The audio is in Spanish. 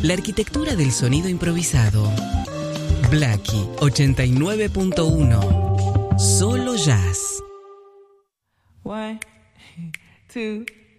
La arquitectura del sonido improvisado. Blackie 89.1. Solo jazz. 1, 2,